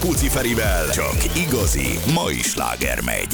Puci Ferivel csak igazi mai sláger megy.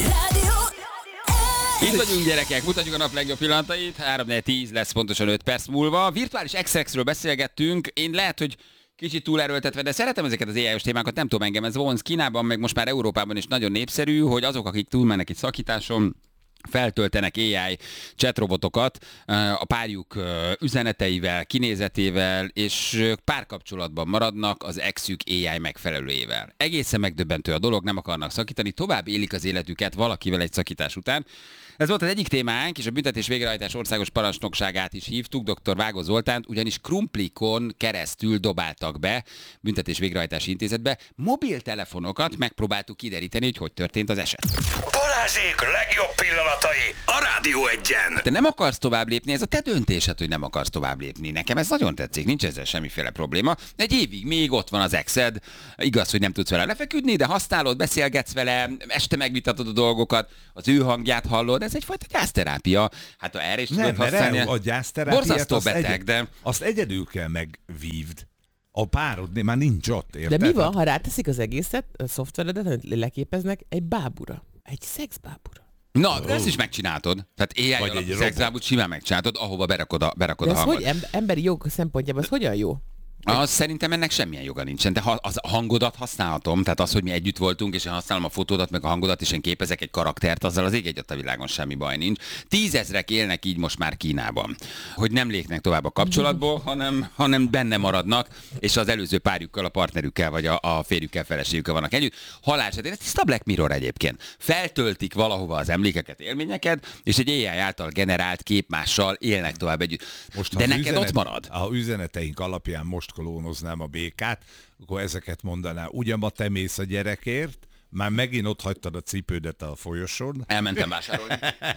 Itt vagyunk, gyerekek, mutatjuk a nap legjobb pillanatait. 3-4-10 lesz pontosan 5 perc múlva. Virtuális exexről beszélgettünk. Én lehet, hogy kicsit túlerőltetve, de szeretem ezeket az AI-os témákat, nem tudom, engem ez vonz. Kínában, meg most már Európában is nagyon népszerű, hogy azok, akik túlmennek itt szakításon, feltöltenek AI chatrobotokat a párjuk üzeneteivel, kinézetével, és párkapcsolatban maradnak az exük AI megfelelőjével. Egészen megdöbbentő a dolog, nem akarnak szakítani, tovább élik az életüket valakivel egy szakítás után. Ez volt az egyik témánk, és a büntetés végrehajtás országos parancsnokságát is hívtuk, dr. Vágó Zoltánt, ugyanis krumplikon keresztül dobáltak be büntetés végrehajtási intézetbe mobiltelefonokat, megpróbáltuk kideríteni, hogy történt az eset. Balázsék legjobb pillanatai a Rádió 1-en. Te nem akarsz tovább lépni, ez a te döntésed, hogy nem akarsz tovább lépni. Nekem ez nagyon tetszik, nincs ezzel semmiféle probléma. Egy évig még ott van az exed, igaz, hogy nem tudsz vele lefeküdni, de használod, beszélgetsz vele, este megvitatod a dolgokat, az ő hangját hallod, ez egyfajta gyászterápia. Hát ha erre is tudod használni. A gyászterápiát borzasztó beteg, de... Azt egyedül kell megvívd. A párod már nincs ott, érted? De mi van, ha ráteszik az egészet, a szoftveredet, amit leképeznek, egy bábura? Egy szexbábura. Na, ezt is megcsináltod. Tehát AI alapú szexbábút simán megcsináltod, ahova berakod a de hangot. hogy emberi jog szempontjából az hogyan jó? Az szerintem ennek semmilyen joga nincsen, de az hangodat használhatom, tehát az, hogy mi együtt voltunk, és én használom a fotódat, meg a hangodat, és én képezek egy karaktert, azzal az ég egyet a világon semmi baj nincs. 10 000 élnek így most már Kínában, hogy nem lépnek tovább a kapcsolatból, hanem benne maradnak, és az előző párjukkal, a partnerükkel, vagy a férjükkel, feleségükkel vannak együtt. Halálesetén, ez tiszta Black Mirror egyébként. Feltöltik valahova az emlékeket, élményeket, és egy AI által generált képmással élnek tovább együtt. Most, de neked ott marad. Ha üzeneteink alapján most kolónoznám a békát, akkor ezeket mondaná. Ugyan ma te mész a gyerekért, már megint ott hagytad a cipődet a folyosón. Elmentem vásárolni.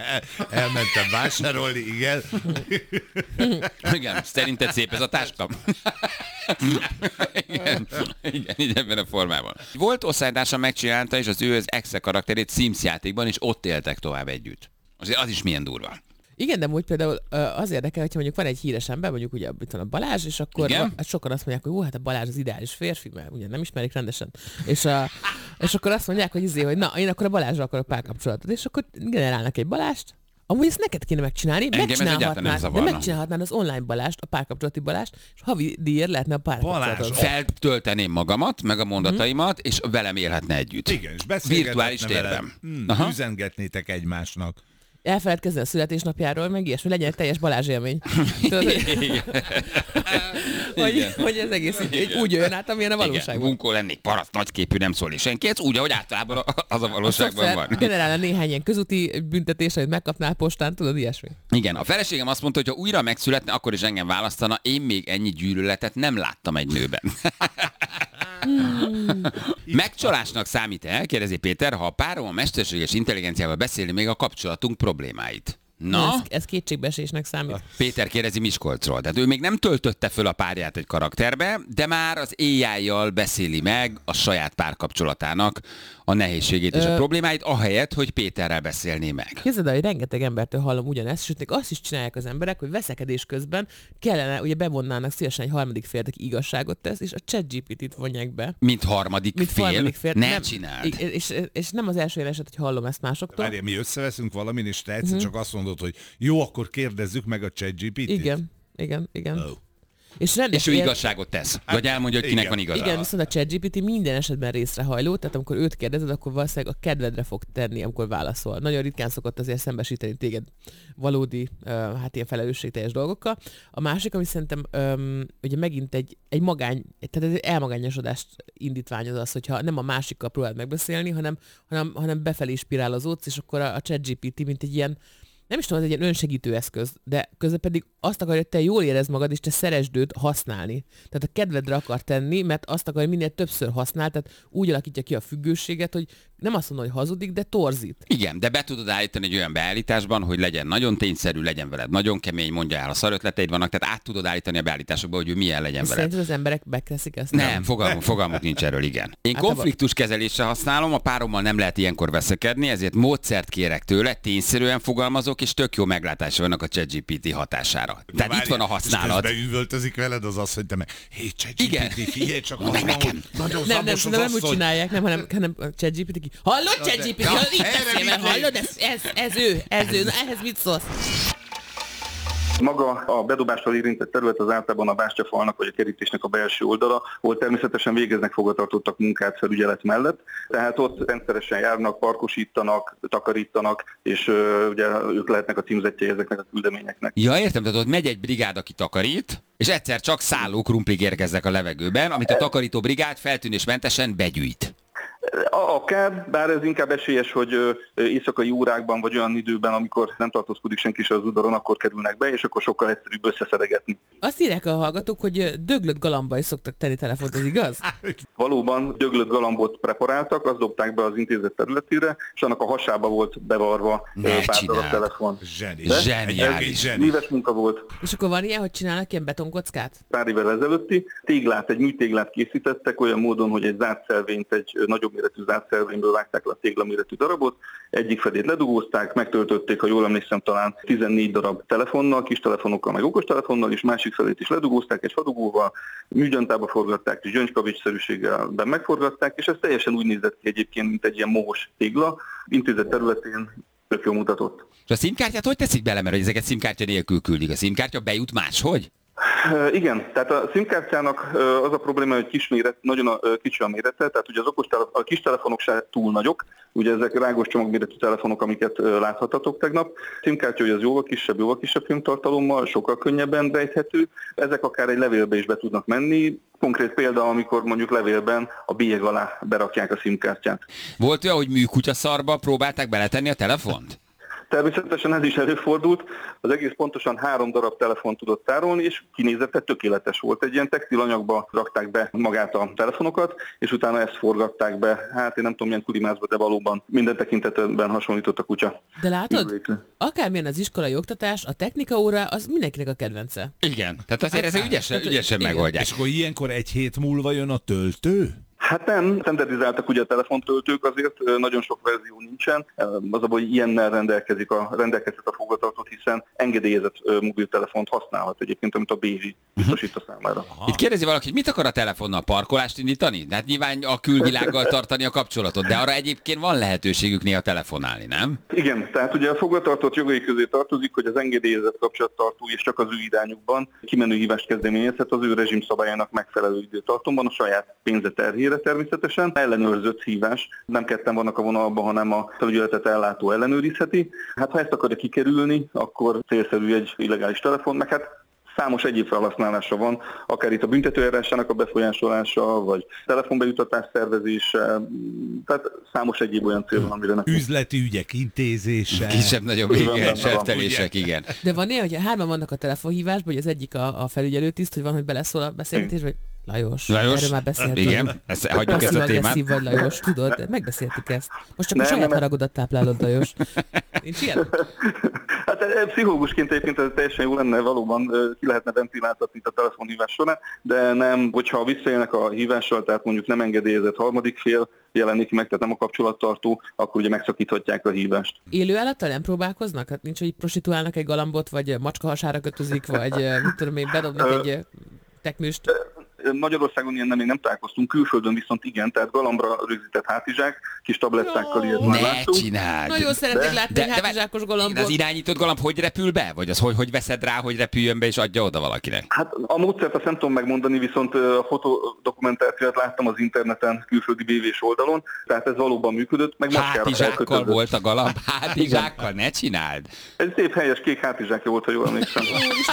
Elmentem vásárolni, igen. Igen, szerinted szép ez a táska? Igen, így ebben a formában. Volt osztálytársam megcsinálta, és az ő az exe karakterét Sims játékban, és ott éltek tovább együtt. Azért az is milyen durva. Igen, de úgy például az érdekel, hogyha mondjuk van egy híres ember, mondjuk ugye itt van a Balázs, és akkor sokan azt mondják, hogy hát a Balázs az ideális férfi, mert ugye nem ismerik rendesen. És akkor azt mondják, hogy na, én akkor a Balázsra akarok párkapcsolatot, és akkor generálnak egy Balást. Amúgy ezt neked kéne megcsinálni, megcsinálhatnád az online Balást, a párkapcsolati Balást, és havi díjért lehetne a párkapcsolatot. Feltölteném magamat, meg a mondataimat, és velem élhetne együtt. Igen, és beszélgethetne virtuális térben. Üzengetnétek egymásnak. Elfeledkezni a születésnapjáról, meg ilyesmi, legyen egy teljes Balázs élmény. Hogy ez egész úgy jön át, amilyen a valóságban. Bunkó lennék, paraszt, nagyképű, nem szólni senki, ez úgy, ahogy általában az a valóságban van. Generálna néhány ilyen közúti büntetés, amit megkapnál postán, tudod, ilyesmi. Igen, a feleségem azt mondta, hogy ha újra megszületne, akkor is engem választana, én még ennyi gyűlöletet nem láttam egy nőben. Megcsalásnak számít-e, kérdezi Péter, ha a párom a mesterséges intelligenciával beszélni még a kapcsolatunk problémáit? Na? Ez kétségbeesésnek számít. Péter kérdezi Miskolcról. Tehát ő még nem töltötte föl a párját egy karakterbe, de már az AI-jal beszéli meg a saját párkapcsolatának a nehézségét és a problémáit, ahelyett, hogy Péterrel beszélné meg. Képzeld el, hogy rengeteg embertől hallom ugyanezt, sőt, még azt is csinálják az emberek, hogy veszekedés közben kellene, ugye bevonnának szívesen egy harmadik félt, aki igazságot tesz, és a ChatGPT-t vonják be. Mint harmadik fél? Nem csináld. És nem az első eset, hogy hallom ezt másoktól. Várjál, mi összeveszünk valamin, és te egyszer csak azt mondod, hogy jó, akkor kérdezzük meg a ChatGPT-t. Igen. Oh. És ő igazságot tesz. Vagy elmondja, hogy kinek van igaza. Igen, viszont a ChatGPT minden esetben részrehajló, tehát amikor őt kérdezed, akkor valószínűleg a kedvedre fog tenni, amikor válaszol. Nagyon ritkán szokott azért szembesíteni téged valódi, hát ilyen felelősségteljes dolgokkal. A másik, ami szerintem ugye megint egy magány, tehát egy elmagányosodást indítványoz az, hogyha nem a másikkal próbáld megbeszélni, hanem befelé spirálozódsz, és akkor a ChatGPT mint egy ilyen, nem is tudom, ez egy ilyen önsegítő eszköz, de közben pedig azt akarja, hogy te jól érezd magad, és te szeresd őt használni. Tehát a kedvedre akar tenni, mert azt akarja, hogy minél többször használ, tehát úgy alakítja ki a függőséget, hogy nem azt mondom, hogy hazudik, de torzít. Igen, de be tudod állítani egy olyan beállításban, hogy legyen nagyon tényszerű, legyen veled nagyon kemény, mondja el, a szarötleteid vannak, tehát át tudod állítani a beállításokba, hogy ő milyen legyen veled. Szerinted az emberek bekreszik ezt? Nem, fogalmuk nincs erről, igen. Én konfliktuskezelésre használom, a párommal nem lehet ilyenkor veszekedni, ezért módszert kérek tőle, tényszerűen fogalmazok, és tök jó meglátása vannak a ChatGPT hatására. Tehát itt van a használat. És üvöltözik veled, az azt, hogy te meg, hé, ChatGPT, figyelj csak, Mondd meg nekem. Nagyon Nem, szamos az nem úgy asszony. csinálják, nem, hanem ChatGPT ki. Hallod, ChatGPT? Ja, Itt erre beszélve, mit hallod? Ez ő. Na, ehhez mit szólsz? Maga a bedobással érintett terület az általában a bástyafalnak vagy a kerítésnek a belső oldala, ahol természetesen végeznek fogvatartottak munkát felügyelet mellett. Tehát ott rendszeresen járnak, parkosítanak, takarítanak, és ugye ők lehetnek a címzettjei ezeknek a küldeményeknek. Ja, értem, tehát ott megy egy brigád, aki takarít, és egyszer csak szálló krumplig érkeznek a levegőben, amit a takarító brigád feltűnésmentesen begyűjt. Akár, bár ez inkább esélyes, hogy éjszakai órákban vagy olyan időben, amikor nem tartózkodik senki se az udvaron, akkor kerülnek be, és akkor sokkal egyszerűbb összeszedegetni. Azt írják a hallgatók, hogy döglött galamba is szoktak tenni telefont, ez igaz? Valóban döglött galambot preparáltak, azt dobták be az intézet területére, és annak a hasába volt bevarva pár darab telefon. Zseniális. Éves munka volt. És akkor van ilyen, hogy csinálnak ilyen betonkockát? Pár évvel ezelőtti téglát, egy műtéglát készítettek olyan módon, hogy egy zárt szelvényt, egy nagyobb méretű zárt szelvényből vágták le a téglaméretű darabot, egyik fedét ledugózták, megtöltötték, ha jól emlékszem, talán 14 darab telefonnal, kis telefonokkal, meg okostelefonnal, és másik felét is ledugózták egy fadugóval, műgyantába forgatták, és gyöngykavicsszerűséggel megforgatták, és ez teljesen úgy nézett ki egyébként, mint egy ilyen mohos tégla, intézet területén tök jól mutatott. És a szimkártyát hogy teszik bele, mert hogy ezeket szimkártya nélkül küldik? A szimkártya bejut máshogy? Igen, tehát a SIM-kártyának az a probléma, hogy nagyon kicsi a mérete, tehát ugye a kis telefonok se túl nagyok, ugye ezek rágos csomagméretű telefonok, amiket láthatatok tegnap. SIM-kártya ugye az jóval kisebb filmtartalommal, sokkal könnyebben rejthető, ezek akár egy levélbe is be tudnak menni. Konkrét példa, amikor mondjuk levélben a bélyeg alá berakják a SIM-kártyát. Volt olyan, hogy műkutya szarba próbálták beletenni a telefont? Természetesen ez is előfordult, az egész pontosan 3 darab telefon tudott tárolni, és kinézete tökéletes volt. Egy ilyen textilanyagba rakták be magát a telefonokat, és utána ezt forgatták be. Hát én nem tudom milyen kulimászba, de valóban minden tekintetben hasonlított a kutya. De látod, akármilyen az iskolai oktatás, a technika óra az mindenkinek a kedvence. Igen, tehát azért ezek ügyesen megoldják. És akkor ilyenkor egy hét múlva jön a töltő? Hát nem, standardizáltak ugye a telefontöltők, azért nagyon sok verzió nincsen. Az abban, hogy ilyennel rendelkezhet a fogvatartott, hiszen engedélyezett mobiltelefont használhat egyébként, amit a BV biztosít a számára. Itt kérdezi valaki, hogy mit akar a telefonnal? Parkolást indítani? Hát nyilván a külvilággal tartani a kapcsolatot, de arra egyébként van lehetőségük néha telefonálni, nem? Igen, tehát ugye a fogvatartott jogai közé tartozik, hogy az engedélyezett kapcsolattartó és csak az ő irányukban kimenő hívást kezdeményezhet az ő rezsimszabályának megfelelő időtartomban a saját pénze terhére természetesen. Ellenőrzött hívás, nem ketten vannak a vonalban, hanem a felügyeletet ellátó ellenőrizheti. Hát ha ezt akarja kikerülni, akkor célszerű egy illegális telefon, meg hát számos egyéb felhasználása van, akár itt a büntetőeljárásának a befolyásolása, vagy telefonbejutatás szervezése, tehát számos egyéb olyan cél van, amire üzleti ügyek intézése. Kisebb-nagyobb sertelések, igen. De van ilyen, hogy 3 vannak a telefonhívásban, hogy az egyik a felügyelőtiszt, hogy van, hogy beleszól a beszélgetésbe, hogy Lajos, erről már beszéltünk. Igen, hagyjuk ezt a témát. Vagy Lajos, tudod, megbeszéltük ezt. Most csak a saját haragodat táplálod, Lajos. Nincs ilyen? Hát pszichológusként egyébként ez teljesen jó lenne, valóban ki lehetne ventiláltatni a telefonhívás során, de nem, hogyha visszaélnek a hívással, tehát mondjuk nem engedélyezett harmadik fél jelenik meg, tehát nem a kapcsolattartó, akkor ugye megszakíthatják a hívást. Élő állattal nem próbálkoznak? Hát nincs, hogy prostituálnak egy galambot, vagy macska hasára kötözik, vagy mit tudom én, bedobnak egy teknőst? Magyarországon ilyen még nem találkoztunk, külföldön viszont igen, tehát galambra rögzített hátizsák, kis tablettákkal ilyet már láttunk. Ne csináld! Nagyon szeretnék látni egy hátizsákos galambot. Az irányított galamb hogy repül be? Vagy az hogy veszed rá, hogy repüljön be és adja oda valakinek? Hát a módszert azt nem tudom megmondani, viszont a fotodokumentációt láttam az interneten, külföldi BV-s oldalon, tehát ez valóban működött. Meg hátizsákkal volt a galamb? Hátizsákkal? Ne csináld! Egy szép helyes kék hátizsákja volt, ha jól emlékszem.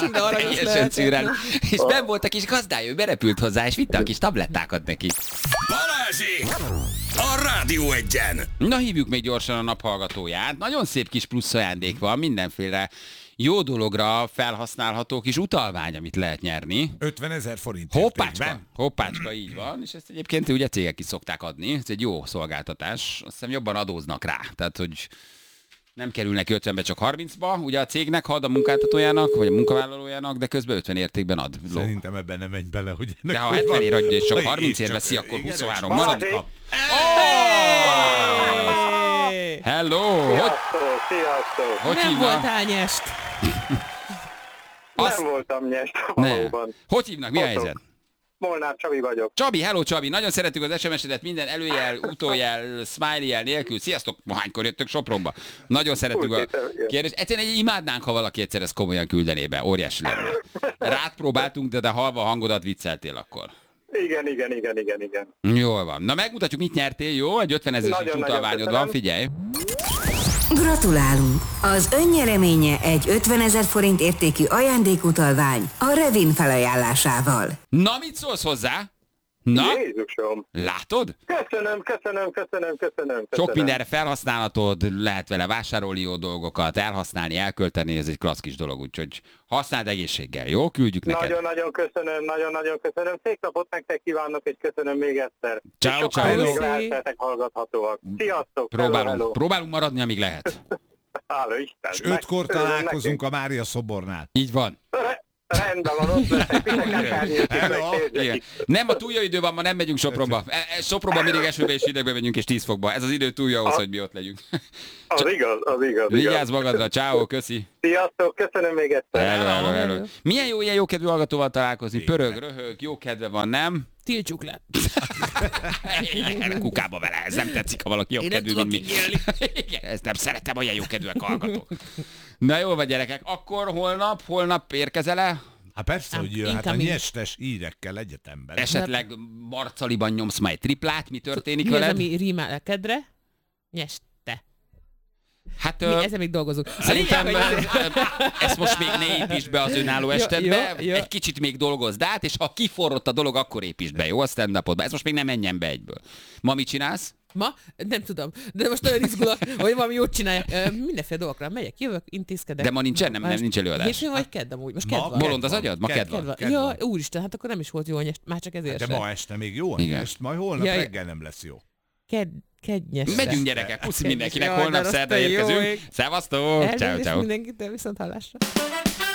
És benn volt a kis gazdája, ő berepült hozzá, és vitte a kis tablettákat neki. Balázsék! A Rádió Egyen! Na, hívjuk még gyorsan a naphallgatóját. Nagyon szép kis plusz ajándék van, mindenféle jó dologra felhasználható kis utalvány, amit lehet nyerni. 50 000 forint Hoppácska, hoppácska, így van, és ezt egyébként ugye cégek is szokták adni, ez egy jó szolgáltatás, azt hiszem jobban adóznak rá, tehát hogy nem kerül neki 50-be, csak 30-ba, ugye a cégnek, ha ad a munkáltatójának, vagy a munkavállalójának, de közben 50 értékben ad. Szerintem ebben nem menj bele, hogy... De ha 70 ér adja, és csak 30 ér veszi, akkor 23 marad. Hello! Sziasztok! Hogy Nem hívnak? voltál nyest. Azt- Nem voltam nyest, Ne. valóban. Hogy hívnak? Mi a helyzet? Molnár Csabi vagyok. Csabi, hello Csabi, nagyon szeretjük az SMS-edet, minden előjel, utójel, smiley-jel nélkül. Sziasztok, hánykor jöttök Sopronba? Nagyon szeretjük a kérdést. Egyszerűen imádnánk, ha valaki egyszer ezt komolyan küldené be, óriási lenne. Rád próbáltunk, de halva a hangodat vicceltél akkor. Igen. Jól van. Na megmutatjuk, mit nyertél, jó? Egy 50 000-es Nagyon-nagyon utalványod köszönöm. van, figyelj. Gratulálunk! Az önnyereménye egy 50 000 forint értékű ajándékutalvány a Revin felajánlásával. Na, mit szólsz hozzá? Na, Jézusom. látod? Köszönöm. Sok mindenre felhasználhatod, lehet vele vásárolni jó dolgokat, elhasználni, elkölteni, ez egy klassz kis dolog, úgyhogy használd egészséggel, jó? Küldjük neked. Nagyon köszönöm. Szép napot nektek kívánok, és köszönöm még egyszer. Ciao, És ciao. sokáig még Hello. lehettek hallgathatóak. Sziasztok! Hello. Próbálunk maradni, amíg lehet. Hála Isten. És 5-kor találkozunk a Mária szobornál. Így van. Rendben van, ott leszek. Hello. Igen. Nem, a túl jó idő van, ma nem megyünk Sopronba. Sopronba mindig esőbe és hidegbe megyünk, és 10 fokba. Ez az idő túl jó ahhoz, hogy mi ott legyünk. Az igaz. Vigyázz magadra, ciao, köszi. Sziasztok, köszönöm még egyszer. Hello. Milyen jó ilyen jókedvű hallgatóval találkozni. Pörög, röhög, jó kedve van, nem? Tiltsuk le. Kukába vele, ez nem tetszik, ha valaki Én nem jókedvű, mint tudok mi. Igen, ezt nem szeretem, olyan jókedvűek hallgatók. Na jó vagy, gyerekek, akkor holnap érkezel-e? Hát persze, hogy hát a Incoming. nyestes hírekkel egyetemben. Esetleg Marcaliban nyomsz majd triplát, mi történik Mi az, veled? ami rímál a kedre? Nyeste. Hát Mi ezzel még dolgozunk. szerintem Lényeg, hogy- ezt most még ne építsd be az önálló estedbe, jó. egy kicsit még dolgozd át, és ha kiforrott a dolog, akkor építsd be, jó? A stand-upodba. Ez most még nem menjen be egyből. Ma mit csinálsz? Ma? Nem tudom. De most nagyon izgulok, hogy valami jót csináljak. Mindenféle dolgokra megyek, jövök, intézkedek. De ma nincsen, nem nincs előadás. Hétfőn vagy kedd amúgy? Most Ma kedd van. Bolond az agyad? Ma Kedd kedv van. Kedd van. Ja, úristen, hát akkor nem is volt jó a nyest. Már csak ezért De sem. ma este még jó a Igen. nyest, majd holnap Ja, reggel nem lesz jó. Kedd nyeste. Megyünk gyerekek, puszi mindenkinek, Jaj, de holnap rossz, szerda te jó érkezünk. ég. Szevasztok, ciao, Elnézést ciao. mindenkitől, viszont hallásra.